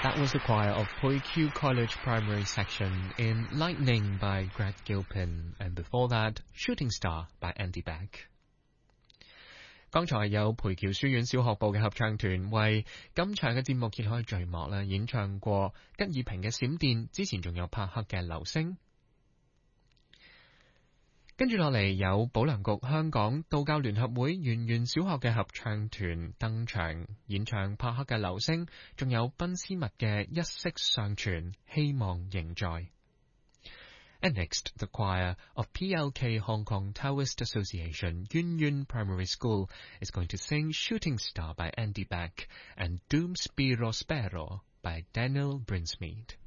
That was the choir of Pui Q College Primary Section in Lightning by Greg Gilpin, and before that, Shooting Star by Andy Beck. 剛才有培僑書院小學部嘅合唱團為今場嘅節目揭開序幕啦，演唱過吉爾平嘅閃電，之前仲有柏克嘅流星。跟住落嚟有保良局香港道教聯合會圓玄小學嘅合唱團登場演唱柏克嘅流星，仲有賓斯密嘅一息尚存，希望仍在。And next, the choir of PLK Hong Kong Taoist Association Yuen Yuen Primary School is going to sing Shooting Star by Andy Beck and Dum Spiro Spero by Daniel Brinsmead.